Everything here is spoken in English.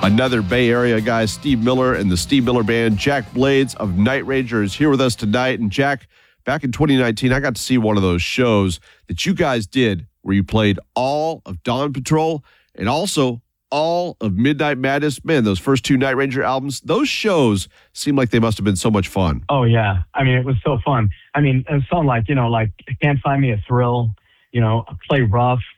Another Bay Area guy, Steve Miller and the Steve Miller Band. Jack Blades of Night Ranger is here with us tonight. And Jack, back in 2019, I got to see one of those shows that you guys did where you played all of Dawn Patrol and also all of Midnight Madness. Man, those first two Night Ranger albums, those shows seem like they must have been so much fun. Oh, yeah. I mean, it was so fun. I mean, a song like, Can't Find Me a Thrill, Play Rough,